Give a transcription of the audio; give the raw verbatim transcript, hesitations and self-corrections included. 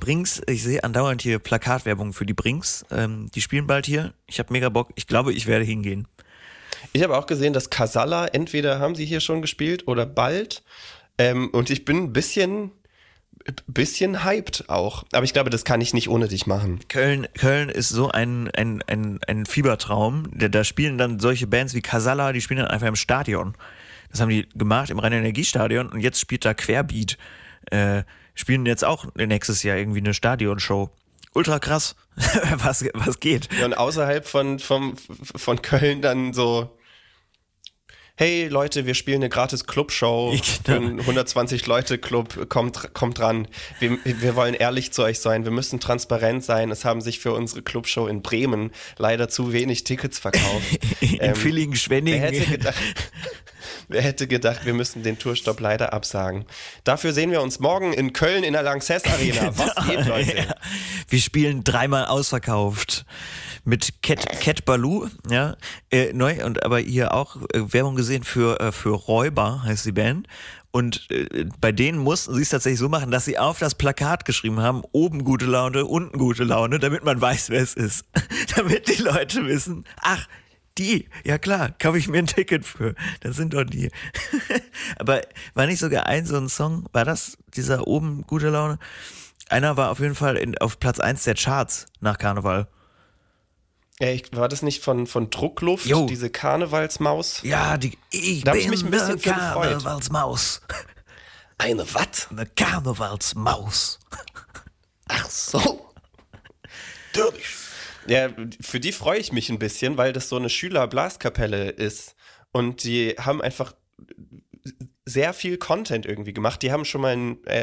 Brinks, ich sehe andauernd hier Plakatwerbung für die Brinks. Ähm, die spielen bald hier. Ich habe mega Bock. Ich glaube, ich werde hingehen. Ich habe auch gesehen, dass Casalla, entweder haben sie hier schon gespielt oder bald. Ähm, und ich bin ein bisschen, bisschen hyped auch. Aber ich glaube, das kann ich nicht ohne dich machen. Köln, Köln ist so ein, ein, ein, ein Fiebertraum. Da, da spielen dann solche Bands wie Casalla, die spielen dann einfach im Stadion. Das haben die gemacht im Rhein-Energiestadion und jetzt spielt da Querbeat. Äh, spielen jetzt auch nächstes Jahr irgendwie eine Stadionshow. Ultra krass, was, was geht. Ja, und außerhalb von, vom, von Köln dann so, hey Leute, wir spielen eine gratis Clubshow für einen hundertzwanzig-Leute-Club, kommt, kommt dran. Wir, wir wollen ehrlich zu euch sein, wir müssen transparent sein. Es haben sich für unsere Clubshow in Bremen leider zu wenig Tickets verkauft. in ähm, Villingen-Schwenningen. Wer hätte gedacht... Wer hätte gedacht, wir müssen den Tourstopp leider absagen. Dafür sehen wir uns morgen in Köln in der Lanxess Arena. Was geht, Leute? Ja. Wir spielen dreimal ausverkauft mit Cat, Cat Baloo, ja, äh, neu und aber hier auch äh, Werbung gesehen für äh, für Räuber heißt die Band. Und äh, bei denen mussten sie es tatsächlich so machen, dass sie auf das Plakat geschrieben haben, oben gute Laune, unten gute Laune, damit man weiß, wer es ist. Damit die Leute wissen, ach, die, ja klar, kaufe ich mir ein Ticket für. Das sind doch die. Aber war nicht sogar ein so ein Song, war das dieser oben gute Laune? Einer war auf jeden Fall in, auf Platz eins der Charts nach Karneval. Ja, ich, war das nicht von, von Druckluft, Jo. diese Karnevalsmaus? Ja, die, ich Da hab bin ich mich ein bisschen eine für gefreut. Karnevalsmaus. Eine was? Eine Karnevalsmaus. Ach so. Natürlich. Ja, für die freue ich mich ein bisschen, weil das so eine Schülerblaskapelle ist. Und die haben einfach sehr viel Content irgendwie gemacht. Die haben schon mal ein äh,